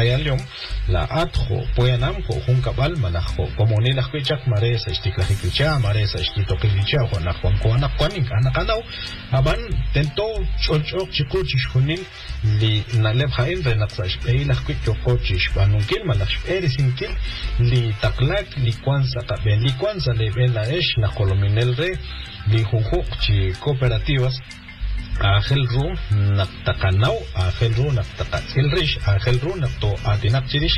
hayalium la atjo puyanam ho hunkabal manajo como ni la kuchak maresa istiklahikicha maresa istitokilicha ho na kwana kwanin anakanau aban tento chonchok chikuchish hunil li naleb hain renaksash la kuchokochish banunkil malash erisinkil li taklak li kwanza kaben li kwanza le ben la esh la colominel re li junjuk chi cooperativas Ángel Ru Naktakanau, Ángel Ru Naktakatsilrish, Ángel Ru Nakto Atinakchirish,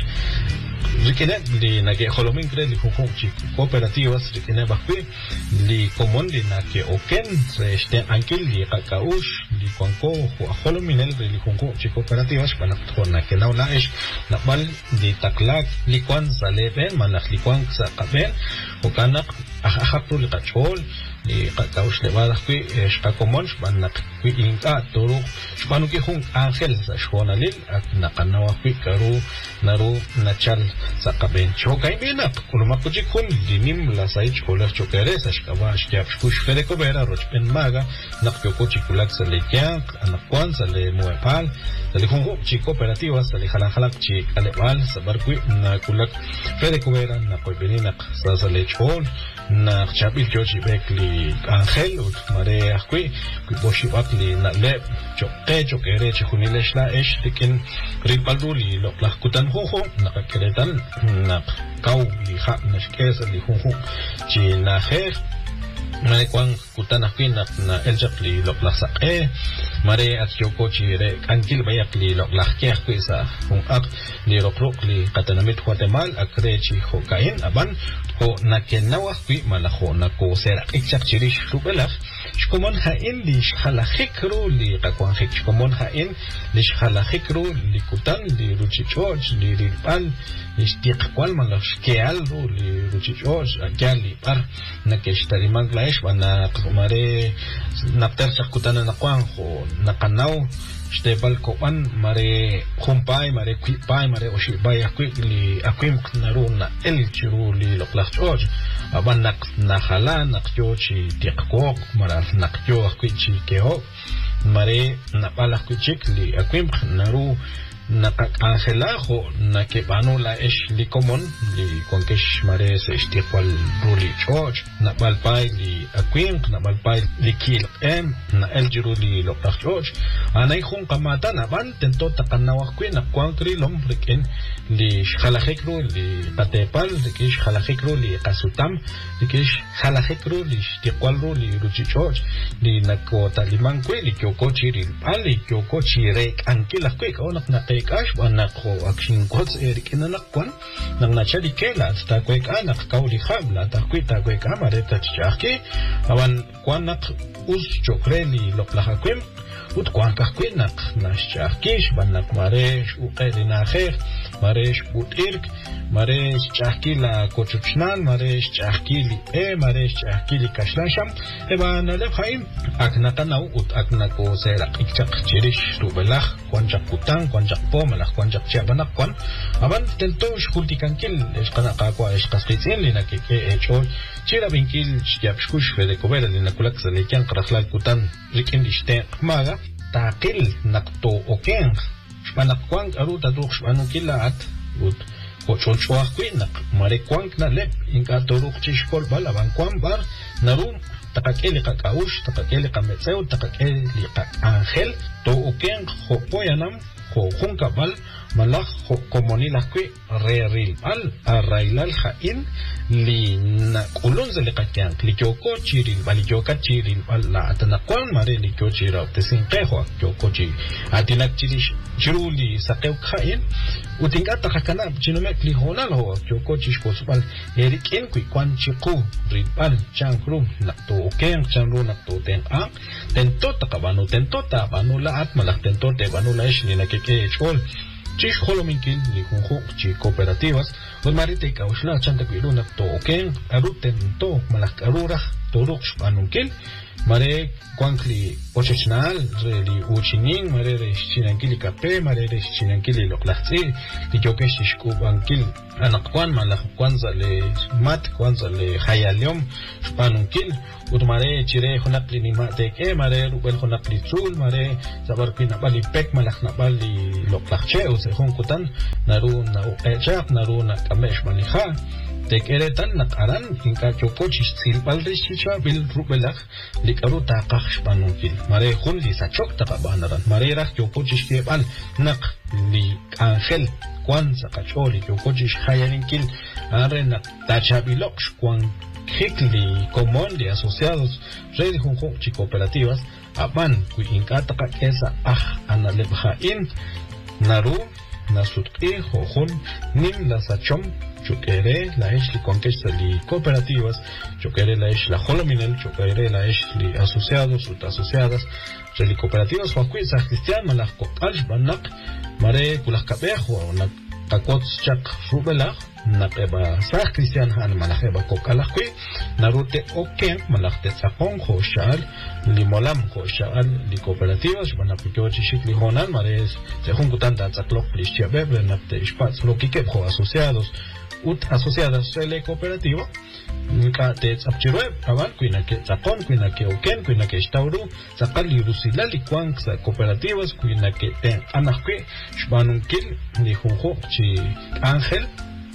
Rikene, li Nage Holominkre, li Junchi Cooperativas, Rikene Bakwi, li Comon, li Nake Oken, Reste Ankil, li Kakaush, li Kwanko, Holominel, li Junchi Cooperativas, Panakonakenau Naish, Napal, li Taklak, li Kwan Zaleben, Manak li Kwan Zakaben, Okanak, Ahapur li Kachol, li Kakaush Levada, Shkakomon, Banak. Inka toro shpanu ki hung Ángel shonalil at nakanawa ki karu naru nachal sa kaben chokay binak kuluma kujikun dinim la saich koler chokere sa shkaba shkyap shkush fede kobera rochpen maga nakyo chikulak sa lekyank anakwan sa le muepal sa le hungo chi cooperativa sa le halanhalak chi kalebal sa barkwi na kulak fede kobera na koybeninak sa le chol na chabil jochi bekli Ángel ut mare akwi boshi li na le chokere chunilesh la esh lekin ripalru li loklah kutan hoho nakakeletan na kau li ha nashkes li hoho chi na he mare kwang kutan akin na eljak li loklah sa mare at yoko chi re kankil bayak li loklah ke sa hung ak li rokrok li katanamit Guatemala akre chi hokain aban ko nakenawa kwi malaho na ko sera ikchak chirish rubelak shkomon hain li shhalahikru li kakwan hik shkomon hain li shhalahikru li kutan li ruchichoj li rilpal li shtiqkwal malaho shkeal li ruchichoj akyal li par nakeshtarimang laish wana kumare nakter chakutana nakwan ho nakanaw Stebal kopan mare kumpay mare kwipay mare oshibay akwili akwim knaruna el chiruli loklachoj aban nakhala nakyochi tiqkok mara nakyo akwichi keo mare napala kwichikli akwim knaru nakakangelajo nakebano la esh li komon li konkesh mare se istiqwal ruli choj napalpay li akwim napalpay li kil na el chiruli loklachoj anay khun kamata naban tento takanawa kwin akwankri lombrikin li khalahikru li patepal li kish khalahikru li kasutam li kish khalahikru li istiqwalru li ruchichoj li nakota liman kwi li kyokochi ri pali kyokochi re ankila kwi onak na kash wanako akshin kots erikin nakwan nang nachali kela sta kwek anak kauli khabla ta kwita kwek amare ta chaki awan kwanak us chokreli loklaha kwim ut kwanka kwinak nashchakish banak maresh uqelina khair maresh utirk maresh chakila kochuchnan maresh chakili maresh chakili kashlasham ebana le khaim aknatanau ut aknako sera ikchak chirish rubelach kwanjak kutan kwanjak pomalach kwanjak chabanak kwan aban tento shkultikankil esqanaqa kwa esqasqitsin linake echol chira binkil chapshkush fede kobela linakulak salekan qrahlal kutan rikindishte maga taqil nakto oken shpanakwang aruta dukh shpanukilat ut kochonchwa kwinak marekwang na lep inka toruk chishkol balaban kwang bar narum takakeli kakaush takakeli kametseu takakeli Ángel to oken hopoyanam ho hunkabal malach ho komonilak kwi reril al arrailal hain li nakulun zalikatyan li kyoko chiril bali kyoka chiril la atanakwan mare li kyo chira tesinqeho kyoko chi atinak chirish chiruli saqew khain utinga takakana chinomek li honal ho kyoko chishkosbal erikin kwi kwan chiqu ribal changrum nakto oken changru nakto ten a tento takabanu tento tabanu la atmalak tento te banu la ish ni nakeke chol chish holominkil li junjo chi cooperativas un marite kaushla chanta kwiluna to oken aruten to malak arura toruk shpanunkil mare kwankli ochechnal reli uchining mare re chinankili kape mare re chinankili loqlaxti tikokesh shkubankil anaqwan malaq kwanza le mat kwanza le khayalium shpanunkil utmare chire khonaqli nimateke mare rubel khonaqli tzul mare sabarpina bali pek malaq nabali loqlaxche use khonkutan naru na echaq naru na kamesh maliha tekeretan naqaran inka chokochis silbalrishicha bil rubelaq likaru taqax panunkil mare khun li sachok taqabanaran mare raq chokochis kebal naq li angel kwanza kacholi chokochis khayaninkil arena tachabilox kwan kikli común de asociados red junjuchi cooperativas aban ku inka taqa kesa analebhain naru nasutqi jojun nim la sachom chukere la li conquista li cooperativas chukere la holominel chukere la li asociados ut asociadas li cooperativas juacuisa cristian malaj koqal banak mare kulaj kabejo na takots chak rubela naqeba sah cristian han malajeba koqalaqui narute oken malajte tsaqon khoshal limolam khoshal li cooperativas banapikochi shikli honan mares se junkutan tsaqloq plishia bebre napte spats lokike pro asociados ut asociadas le cooperativa nka te tsapchirwe aban kuina ke tsaqon kuina ke oken kuina ke stauru tsaqali rusilali kwank sa cooperativas kuina ke ten anaqui shbanunkil ni junjo chi ángel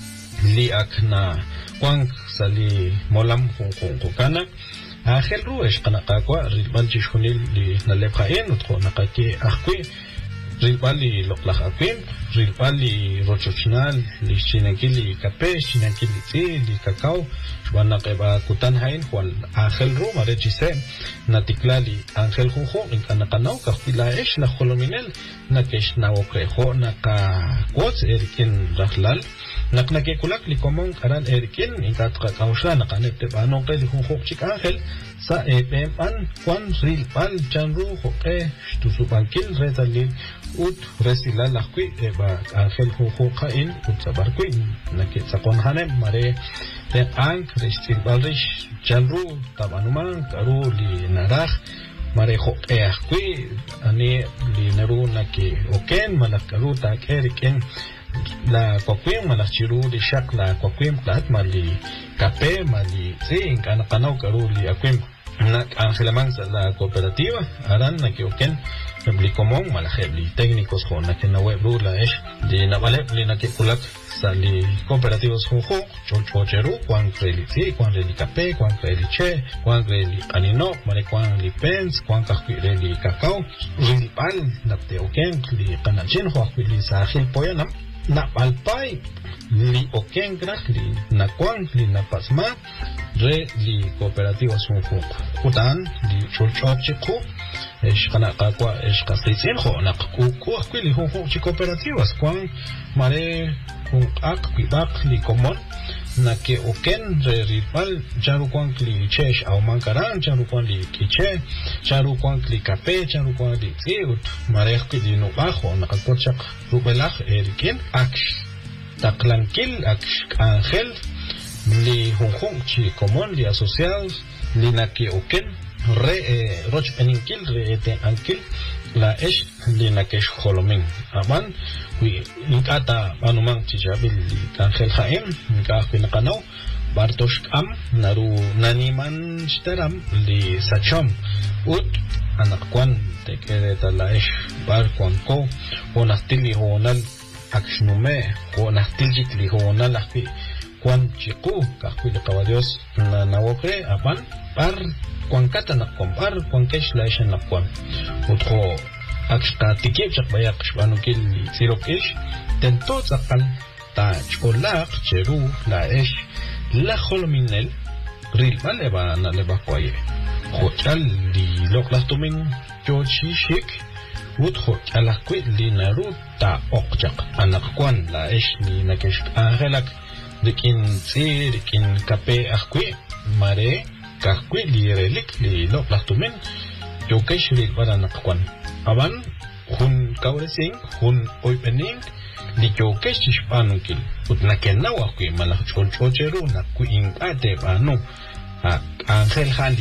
li akna kwank sali molam junjo kana ángel ru esqanaqaqwa rilbalchi shunil li nalephaen utqo naqaki aqui rilbali loqlaqaqin rilbali rochochinal li chinankili kape chinankili tsi li cacao banaqeba kutan hain juan ángel ru marechise natiklali ángel junjo inkanaqanau kaqpila esh la holominel nakesh nawokrejo naqa quots erikin rahlal naqnake kulak li komon qaran erikin intatqa qawsha naqanete banonqe li junjo chik ángel sa epan juan rilbal chanru joqe shtusubankil retalil ut resilal laqui eba ángel junjo qain ut sabarqui nake saqon hanem mare te ank restil balrish chanru tabanuman karu li naraj mare joqe aqui ani li naru nake oken malakaru ta keriken la kwakwim malachiru li shak la kwakwim plat mali kape mali sin kana kanau karu li akwim na angelaman la cooperativa aran na que oken li común malajebli técnicos con na que na web la es de na vale na que kulak sali cooperativos junjo chocheru kwan kreli si kwan reli kape kwan kreli che kwan reli anino mare kwan li pens kwan kakireli cacao rilpal na te oken li kanachin ho li sahil poyanam na palpai li oken grak li na kwan li na pasma re li cooperativas junjo kutan li chochiku eshqana qaqwa eshqastisin ho na ku li junjo chi cooperativas kwan mare un aqbaq li komon na que oken re ripal charu kwan li chesh au mankaran charu kwan li kiche charu kwan li kape charu kwan li tsiut mare li no bajo na qachaq rubelaj erikin aksh taqlankil aksh ángel li junjun chi komon li asociados li na que oken re roch peninkil re te ankil la esh li na que holomin aman wi inkata anumang chijabil li ángel jaem inka pinaqanaw bartosh am naru naniman shtaram li sachom ut anaqwan te queda la esh bar kwanko onastili honal akshnume onastillik li honal afi kwan chiqu kaqwi qawadios na nawokre apan par kwan kata na kompar kwan kesh la esh na kwan utqo akshqa tikib chaqbaya qshbanukil sirokish tento tsaqal ta chkolaq cheru la esh la holominel rilbal eba na leba kwaye khochal li loqlaqtumin chochishik utqo alaqwi li naruta oqchaq anaqkwan la esh li nakesh angelak dikin tsir dikin kape aqwi mare kakwi li relik li loqlaqtumin chokesh rilbal anaqkwan aban hun kawresing hun oipening li chokesh chishpanukil utna kenawa kwi malach chonchocheru na ku ingate banu ángel hali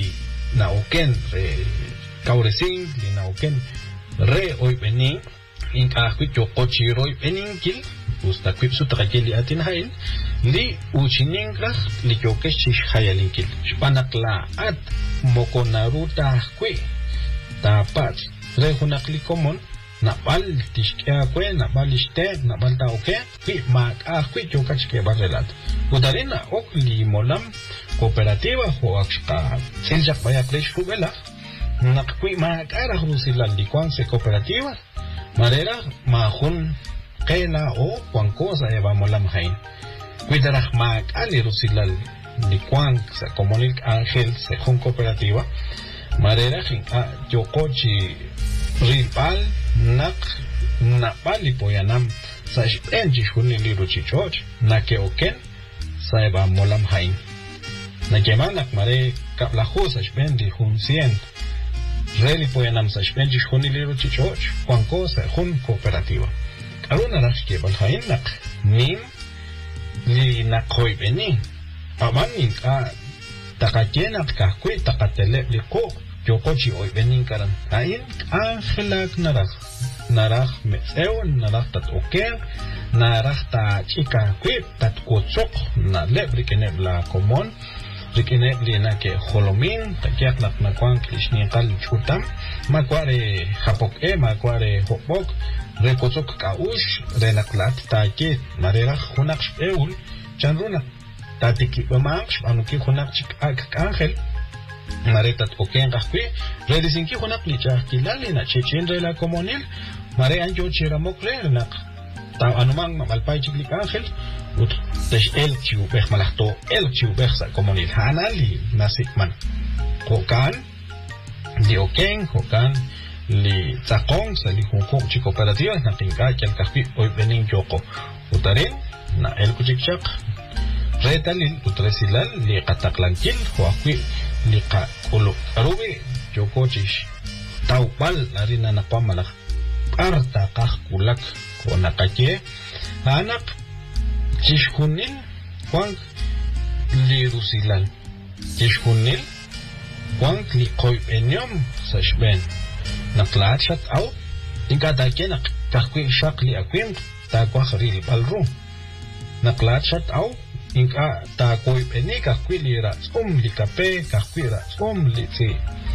na oken re kauresin li na oken re oi benin in ka kwit yo kochi roi benin kil usta kwit su trageli atin hain li uchiningra li yo keshish hayalin kil spanak la at mokonaruta kwi tapat re hunakli komon na bal tishkia kwe na bal ishte na bal ta oke kwi mak kwi yo kachke barrelat udarina ok li molam cooperativa ho akshka seljak baya presh kubela na kwi mak ara rusilal li kwanse cooperativa marera mahun kela o kwankosa eva molam hain kuidarah mak ali rusilal li kwan sa comunil angel se hun cooperativa marera yokochi ripal nak na bali poyanam sa enji hunili ruchichoch na ke oken sa eva molam hain na gemanak mare kapla hosa spendi hun sien reli poyanam sa spendi hunili ruchichoch kwankosa hun cooperativa aruna rashke bal hain nak nim li nakoy beni amanin ka takajenak ka kwe takatele li ko yokochi oi benin karan hain angelak narach meseon narach tat oker narach ta chika kwe tat kotsok na lebrikene la komon rikene lina ke holomin takiak nak na kwang klishni kal chutam makware hapok makware hopok rekotsok kaush renaklat take marera hunak eul chanruna tatiki bamach anuki hunak chik angel maretat oken kakwi redisinki hunak licha kilali na chechen rela komonil mare anjo chiramok nak ta anumang malpay chiklik angel ut tesh el chiu bech malahto el chiu bech sa komonil hanali nasikman kokan li oken kokan li tsakong sa li hunkok chi cooperativa na tingka kel kakwi oi benin yoko utarin na el kuchikchak retalil utresilal li kataklankil huakwi li ka kulo arubi yokochish taupal narina na pamalak arta kulak ko nakake anak chishkunil kwang li rusilal chishkunil kwang li koy enyom sa shben naklachat au tingka dake nak kakwi shakli akwim ta kwa kharil balru naklachat au inka ta koy penika kwilira li kape kakwira li tsi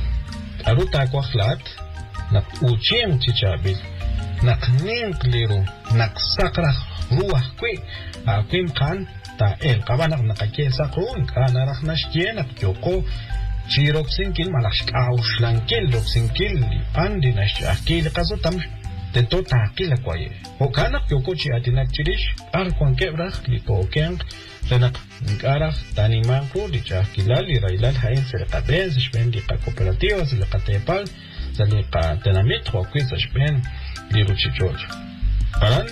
aruta kwa khlat nak uchim chichabil nak ninkliru nak sakra ruah kwi akwim kan ta el kabanak nakake sakrun kanarah nashjenak yoko chiroksinkil malashkaushlankel roksinkil andi nashakil qazotam tento taaqila kwaye okanak yokochi atinak chirish arkwan kebrah lipoken renak ngarah taniman ku lichakilal irailal hain serqaben shpen liqa cooperativas liqa tepal liqa tenamit hokwis shpen liruchichol paran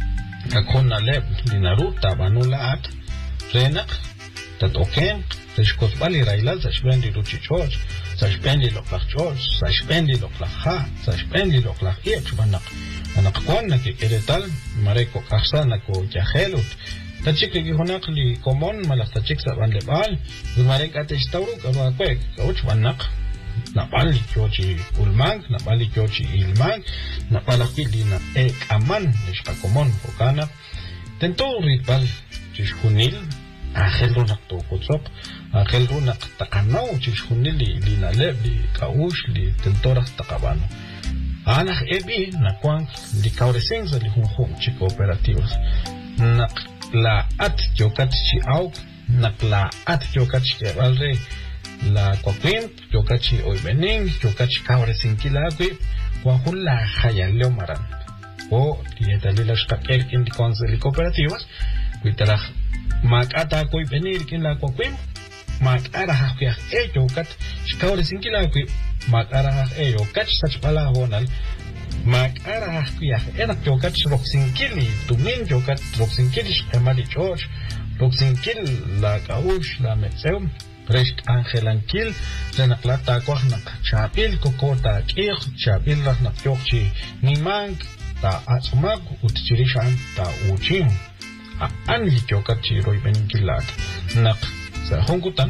akonna leb linaruta banulaat renak tatoken teshkosbal irailal shpen liruchichol ساشبين لي لوكلاخ جورج ساشبين لي لوكلاخ ها ساشبين لي لوكلاخ إيش بناق أنا قواننا كيرتال ماريكو كحسانا كو جاهلوت تشيك لي هناك لي كومون ملاك تشيك سبان لبال وماريك أتشتورو كوا كويك كوش بناق نبال لي جوجي أولمان نبال لي جوجي إلمان نبال لي لينا إيك أمان نشكا كومون وكانا تنتو ريبال تشكونيل آخر رونق تو كوتسوق آخر رونق تقناو تشخوني لي نالب لي كاوش لي تنتورق تقابانو أنا إبي نكوان لي كاورسينز لي هون تشي كوبراتيفز نق لا أت جوكات تشي أو نق لا أت جوكات تشي بالري لا كوكين جوكات تشي أوي بنين جوكات تشي كاورسين كلا كوي وهون لا خيال لو مران o دليل أشكال كين دي كونز لي كوبراتيفز كويتراخ mak ata koy benir kin la kokwim mak ara ha kya jokat shkawre sinkila koy mak ara ha jokat sach pala honal mak ara ha kya era jokat rok sinkili tumin jokat rok sinkili shkamali george rok sinkil la kaush la metseum rest angelankil zenaklata kwahnak chapil kokota kir chapil rahnak jokchi nimang ta atsmag utchirishan ta uchim an li jokat chi roi benkilat nak sa hongutan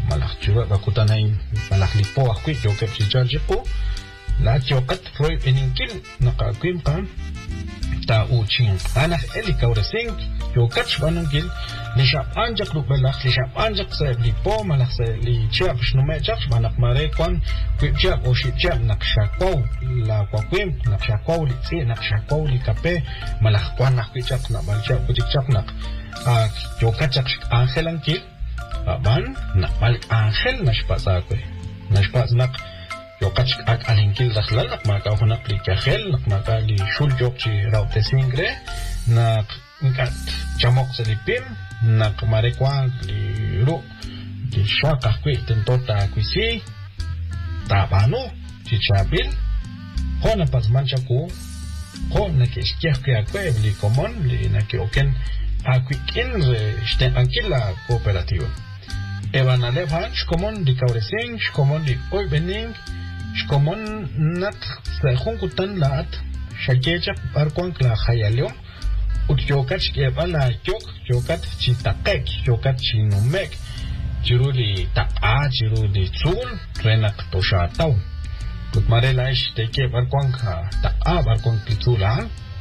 malak chura bakutanay malak lipo akwit yo kep si charge po la chokat froy eninkil nakakwim kan ta uching anak elika uresing yo kach banungil li shap anjak lu balak li shap anjak sa lipo malak sa li chap shnume chap manak mare kwan kwip chap o ship chap nakshakwaw la kwakwim nakshakwaw li tsi nakshakwaw li kape malak kwan nakwip chap na bal chap kutik chap nak yo kachak angel ankil aban nak balik angel nashpasa kwe nashpas nak yo kachak ak alinkil dakhlal nak maka hunak li kahel nak maka li shul jok chi raute singre nak ngat chamok sa lipim nak marekwa li ru li shaka kwe tentota kwisi tabano chi chabil ho na pasmancha ko ho na ke shkiak kwe akwe li komon li na ke oken akwikin shten ankila cooperativa evan alefan shkomon di kauresing shkomon di oibening shkomon nak sa hunkutan laat shakechak barkwan kla khayalium ut yokat shkebala yokat chitakek yokat chinumek jiruli ta'a jiruli tsul renak toshataw ut marela ishteke barkwan ta'a barkwan tsula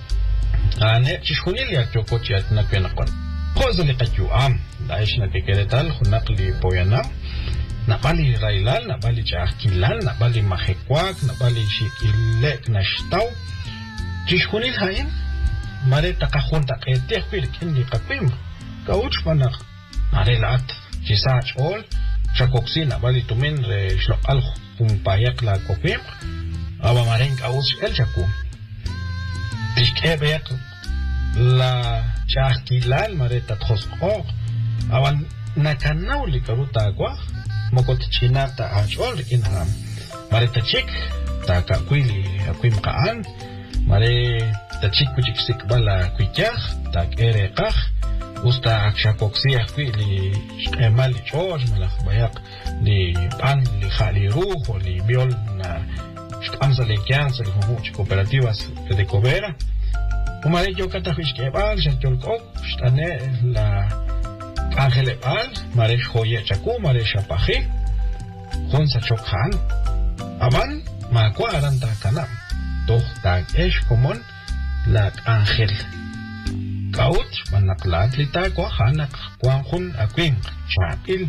ane chishkunilia yokochi atnapenakon khozali qatyu am daish na kekeretal hunaqli poyanam nabali railal nabali chakilal nabali mahekwak nabali shikilek nashtaw chishkunil hain mare takahunta qete khwil kinni qapim kauch panak mare lat chisach ol chakoksi nabali tumin re shlokal pumpayak la kopim aba maren kauch el chakum tishkebek la chakilal mare tatkhosqoq awan nakanaw li karuta agwa mokot chinata achol inham mare tachik ta kakwili akwim kaan mare tachik kuchik sikbala kwikyah ta ereqah usta akshakoksi akwili shqemali choj malakh bayak li pan li khaliruh o li biol na shqamza li kyanza li huch cooperativas de cobera umare yo katafish kebal shachol kok shtane la Ángel Ebal, Mare Joye Chaku, Mare Shapaji, Junsa Chokhan, Aman, Makwa Aranta Kanam, Doch Tag Esh Komon, Lat Ángel. Kaut, Manaklat Lita Kwahanak, Kwanhun Akwim, Chabil,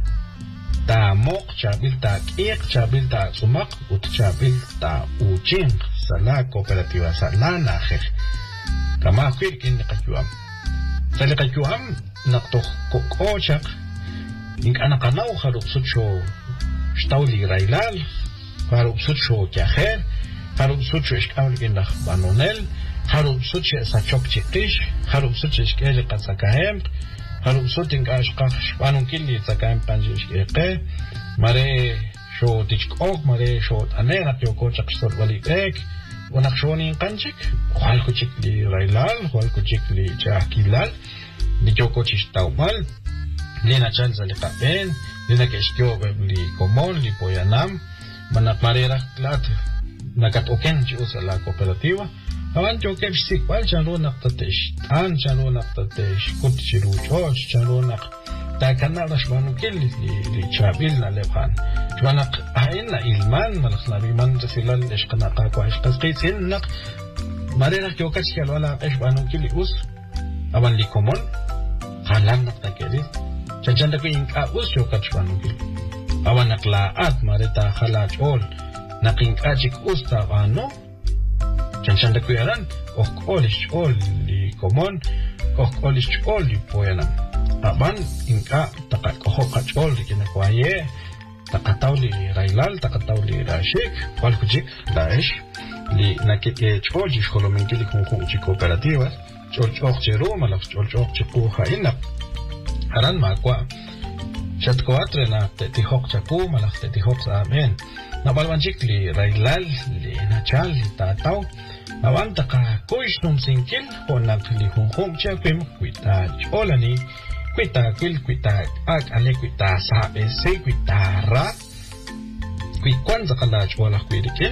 Ta Mok, Chabil Ta Kiek, Chabil Ta Sumak, Ut Chabil Ta Uching, Sala Cooperativa Sala Najer, Kama Kwirkin Kajuam. Sali Kajuam, nakto kokochak ink anakanaw haruk sucho stawli railal haruk sucho kyaher haruk sucho iskawli kindak banonel haruk sucho sachok chikish haruk sucho iskele katsakahem haruk sucho inkashkak shpanun kili tsakahem panji iskeke mare sho tichkok mare sho tane nakyo kochak stor walibek unak shoni inkanchik hual kuchik li railal hual kuchik li chakilal ni joko chistau mal lina chanza li kapen lina keshkyo li komon li poyanam manak marera klat nakat oken usa la cooperativa awan joke sik pal chalo naktatesh an chalo naktatesh kut chiru choch chalo nak ta kanala shmanu kel li chabil na leban shmanak hain na ilman malak nabiman silal ishqana qaqwa ishqasqitsin nak marera joke chalo ala ishbanu kel us awan li komon halam nak takeri chachanda ko inka usyo kachwanugil awan naklaat marita halach ol nakinka chik usta ano chachanda ko yaran ok olish ol li komon ok olish ol li poyanam aban inka takak hokach ol kinakwaye takatawli railal takatawli rashik walkuchik daesh li nakike choli shkolominkili kunkuchi cooperativas chorchoch cheru malak chorchoch chiku haina haran makwa chatkoatre na tetihok chaku malak tetihok sa amen na balwanchik li railal li nachal li tataw awanta ka kuishnum sinkil honak li hunhum chapim kwita cholani kwita kwil kwita ak ale kwita sabe se kwita ra kwikwanza kala chola kwirikin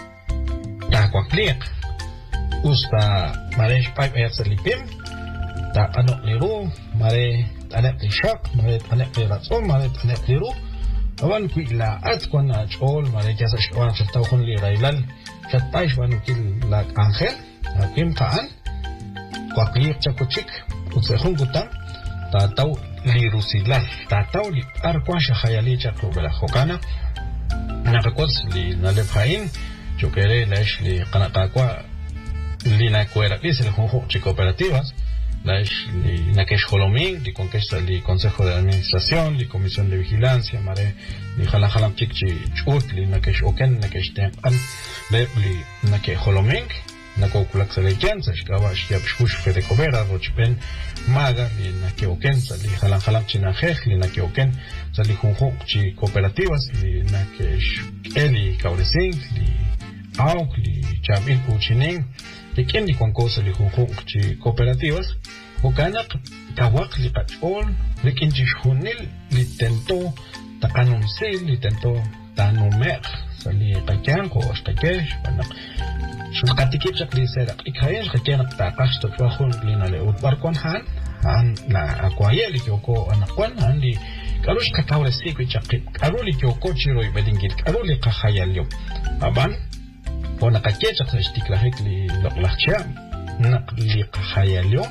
ta kwakliek usta maresh pipe erselipim ta anok liru mare anek lishak mare anek liratso mare anek liru awan kui la at kwan achol mare jasa shwan chata khun li railal chataish wanu kil la angel hakim kaan kwakliq chakuchik utsehun gutan ta tau liru silal ta tau li arkwan shahayali chaklo bela hokana nakakwas li nalebhain chukere lash li qanaqaqwa li nakuera pis el junjo chi cooperativas lash li nakesh holoming li conquista li consejo de administración li comisión de vigilancia mare li halam chikchi chut li nakesh oken nakesh tempan le li nake holoming nako kulak selejenza shkaba shkiab shkush fede covera rochpen maga li nake oken li halam chinajej li nake oken li junjo chi cooperativas li nakesh eli kauresing li auk li chabil kuchinin Pequeño y con cosas de junji cooperativas, o canak kawak li pachol, li kinjishunil li tento ta anunsil li tento ta numer, sali kakian ko ashtakesh, panak shulkatikip sak li serak ikayen kakian ta kasto twahun li na le utbarkon han na akwaye li kyoko anakwan han li karush kakawre sikwi chakip, karuli kyoko chiroi bedingit, karuli kahayalyo, aban وانا قكيت اختي لهيك لي لقلختشا نقلي قخياليو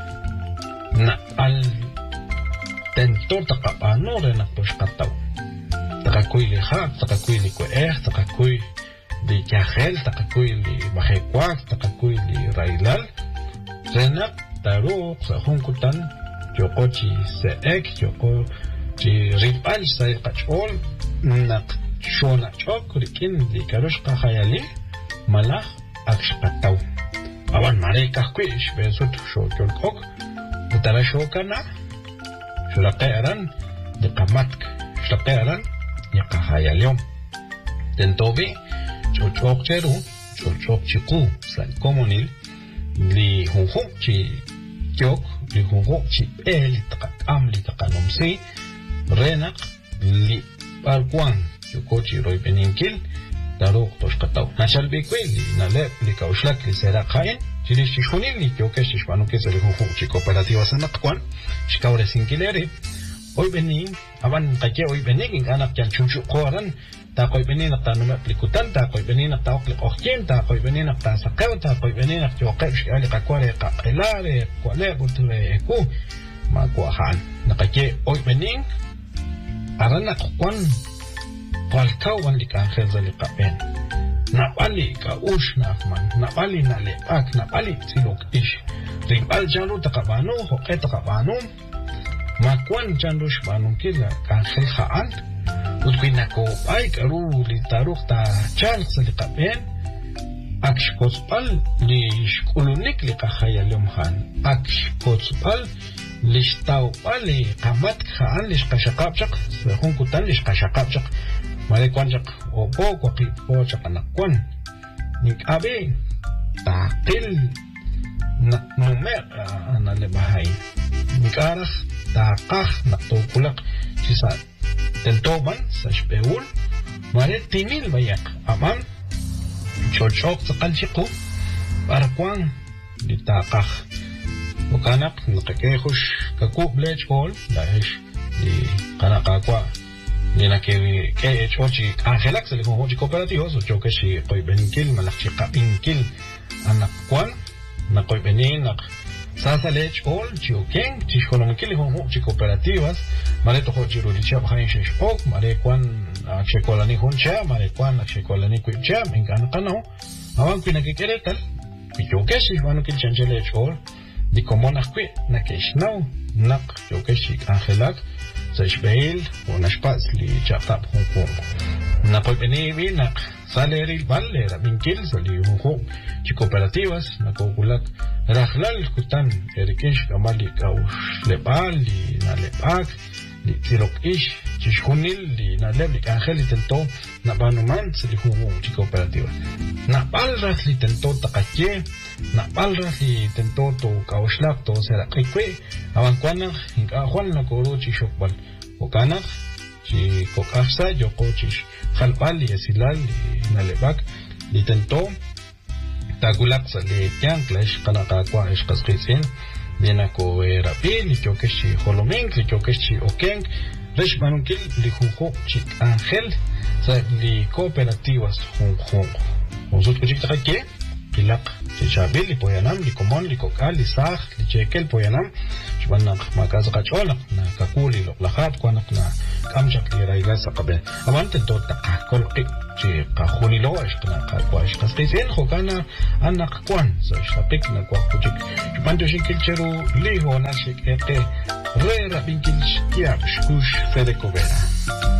نقل تنتور تقابانو لنقبش قطو تقاكوي لي خاب تقاكوي لي كوئيخ تقاكوي لي كاخيل تقاكوي لي بخيكواك تقاكوي لي رايلال زينق تاروق سخون كتن جوكو تي سيك جوكو تي ريبال سايقاتشول نق شونا شوك ريكين لي كاروش قخيالي malah akshpatau awan mare kahkwish besut shokol kok utara shokana shulaqaran de qamatk shulaqaran yaqahayalom tentobi chochok cheru chochok chiku sal komunil li hunhu chi kyok li hunhu chi el taqam li taqanomsi renak li parkwan chokochi roy beninkil Daruk toshkatau. Nachal bekweli na le lika ushlak li sera khain. Jili shishunil ni kyo kesh shwanu ke sele hunhu chi cooperativa sanakwan. Shkawre sinkileri. Oy benin aban kake oy benin anak yan chuchu qoran ta koy benin ta nume aplikutan ta koy benin ta okli qohkin ta koy benin ta sakaw ta koy benin ta yoqe shali qakware qaqilare kwale butwe ku ma kwahan. Nakake oy benin arana kwan Palkau wan li kanjel za li kapen. Napali ka ush nafman. Napali na lepak. Napali silok ish. Ribal janru takabano. Hoke takabano. Makwan janru shbano kila kanjel haan. Utkwin nako ay karu li taruk ta chalk za li kapen. Akshkospal li shkulunik li kahayalom han. Akshkospal li shtawpal li kamat haan li shkashakapchak. Sehun kutan li shkashakapchak. Mare kwanjak opo kwaki po chakanakwan nik abe takil na numer na lebahay nik aras takah naktukulak sisa tentoban sa speul mare tinil bayak aman chochok sa kanchiku parkwang di takah ukanak nakakekush kaku blech kol dahish di kanakakwa Nina que chochi angelak se le con cooperativos o choque si koy benkil malakchi qapinkil anakwan na koy benin nak sasa lech all chioken chishkonomkil con cooperativas mare to hojiru licha bhain shesh ok mare kwan chekolani honcha mare kwan chekolani kuicha mingan qano awan kuna que querer tal choque si vano que chanchele all di como nakwi nakeshno nak choque si angelak Sashbail o nashpas li chaqab Hong Na pagpini na saleri balle rabinkil sali Hong chi cooperativas na kokulak rahlal kutan erikish kamali kaush lepal li na lepak li tirok ish chishkunil li na leblik angel li tento na banuman sali Hong chi cooperativas na balras li tento takatye na balras li tento to kaushlak to serakikwe awankwana hinka juan na koro chi shokbal okanak chi kokafsa yoko chi khalpal li asilal li nalebak li tento tagulak sa li kyan clash kanaka kwa ishqasqisin viene ko rapin li que chi holoming li que chi okeng resh manunkil li junjo chi ángel sa li cooperativas junjo nosotros kuchik que pilak chabil li poyanam li komon li kokal li sah li chekel poyanam shbanak makaz qachola na kakuli lo lahat kwanak na kamjak li raiga saqabe avante tota kolqi chi qahuni lo ashqna qaqwash qasqisen khokana anak kwan so shapik na kwa kuchik shbanto shinkilcheru li hona shik ete re rabinkil shkiab shkush fede kobera